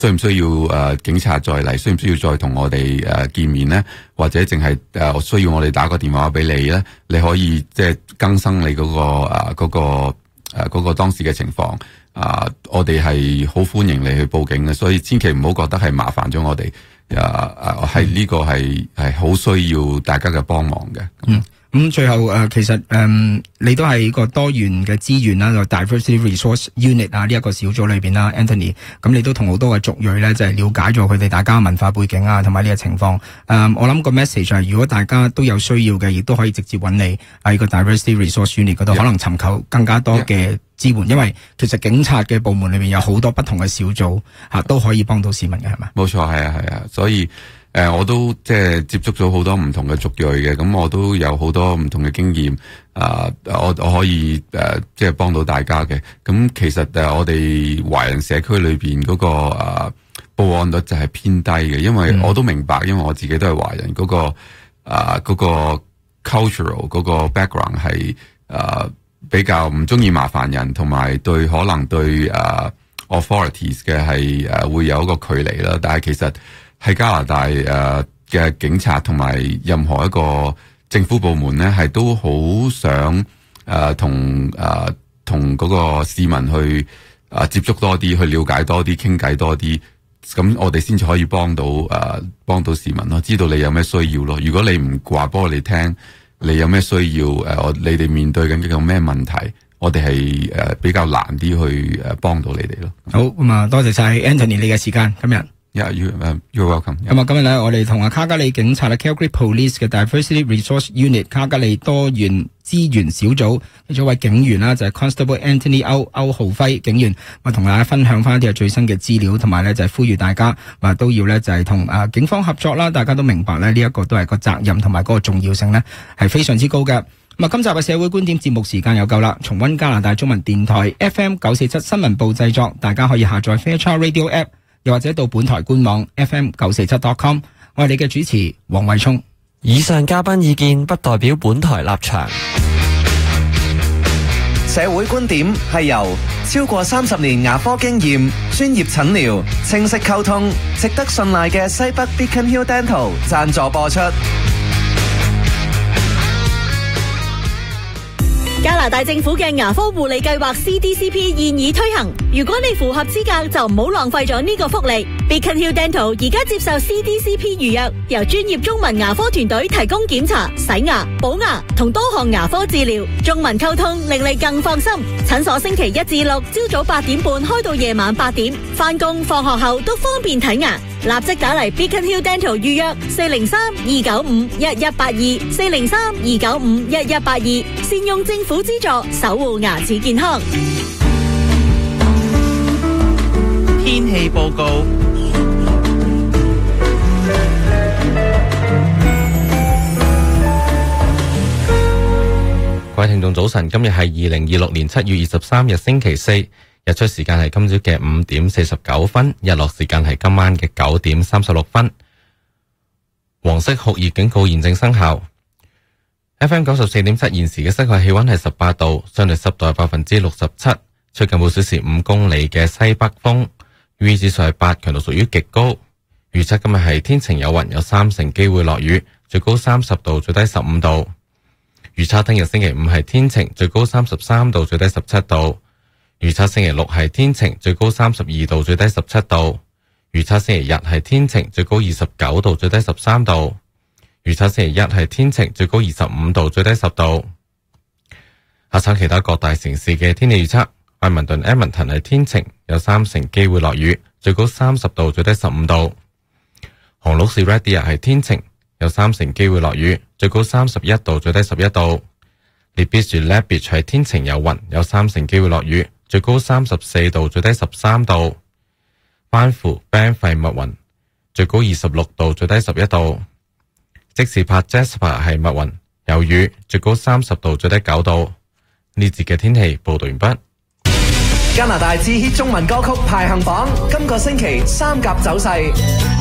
需唔需要警察再嚟？需唔需要再同我哋見面咧？或者淨係需要我哋打個電話俾你咧？你可以即係更新你嗰個當時嘅情況。我哋係好歡迎你去報警嘅，所以千祈唔好覺得係麻煩咗我哋。係呢個係好需要大家嘅幫忙嘅。 咁最後其實你都係一個多元嘅資源啦，就 Diversity Resource Unit 呢一個小組裏邊啦 ，Anthony， 咁你都同好多嘅族裔咧，就係了解咗佢哋大家嘅文化背景啊，同埋呢個情況。我諗個 message 係，如果大家都有需要嘅，亦都可以直接揾你喺個 Diversity Resource Unit 嗰度，可能尋求更加多嘅支援，因為其實警察嘅部門裏面有好多不同嘅小組都可以幫到市民嘅，係咪？冇錯，係啊，所以。我都即係接觸咗好多唔同嘅族裔嘅，咁我都有好多唔同嘅經驗，我可以即係幫到大家嘅。咁其實我哋華人社區裏邊嗰個報案率就係偏低嘅，因為我都明白，因為我自己都係華人，嗰個 cultural 嗰個 background 係比較唔中意麻煩人，同埋可能對authorities 嘅係會有一個距離啦。但係其實喺加拿大嘅警察同埋任何一個政府部門咧，係都好想同嗰個市民去接觸多啲，去了解多啲，傾偈多啲，咁我哋先至可以幫到市民咯，知道你有咩需要咯。如果你唔話俾我哋聽，你有咩需要你哋面對緊有咩問題，我哋係比較難啲去幫到你哋咯。好，咁啊，多謝晒 Anthony 你嘅時間今日。Yeah, you're welcome. 咁啊，今日咧，我哋同卡加利警察啦 Calgary Police 嘅 Diversity Resource Unit 卡加利多元資源小組其中一位警員啦，就係 Constable Anthony 歐浩輝警員，我同大家分享翻一啲最新嘅資料，同埋咧就係呼籲大家都要咧就係同警方合作啦。大家都明白咧呢一個都係個責任同埋嗰個重要性咧係非常之高嘅。咁啊，今集嘅社會觀點節目時間又夠啦。重溫加拿大中文電台 FM 947新聞部製作，大家可以下載 Fairchild Radio App。又或者到本台官網 fm947.com， 我係你嘅主持黃偉聰。 以上嘉賓意見不代表本台立場。 社會觀點係由超過30年牙科經驗、專業診療、清晰溝通、值得信賴嘅西北 Beacon Hill Dental 贊助播出。 加拿大政府嘅牙科護理計劃 CDCP 現已推行，如果你符合資格，就唔好浪費咗呢個福利。Beacon Hill Dental 而家接受 CDCP 預約，由專業中文牙科團隊提供檢查、洗牙、補牙同多項牙科治療，中文溝通令你更放心。診所星期1至6朝早8點半開到夜晚8點，返工放學後都方便睇牙。立即打嚟 Beacon Hill Dental 預約403-295-1182 403-295-1182，善用政府資助守護牙齒健康。 天氣報告。 各位聽眾早晨，今日係2026年7月23日星期四，日出時間係今朝嘅5點49分，日落時間係今晚嘅9點36分。黃色酷熱警告現正生效。FM 94.7現時嘅室外氣溫係18度，相對濕度係67%，吹近每小時5公里嘅西北風，UV 指數係8，強度屬於極高。預測今日係天晴有雲，有3成機會落雨，最高30度，最低15度。預測聽日星期5係天晴，最高33度，最低17度。預測星期6係天晴，最高32度，最低17度。預測星期日係天晴，最高29度，最低13度。預測星期一係天晴，最高25度，最低10度。下晝其他各大城市嘅天氣預測：愛民頓 Edmonton 係天晴，有3成機會落雨，最高30度，最低15度。紅鹿市 Red Deer 係天晴，有3成機會落雨，最高31度，最低11度。列比樹 Lethbridge 係天晴有雲，有3成機會落雨，最高34度，最低13度。班夫 Banff 密雲，最高26度，最低11度。即時拍 Jasper 係密雲有雨，最高30度，最低9度。呢節嘅天氣報道完畢。 加拿大之 hit 中文歌曲排行榜今個星期3甲走勢。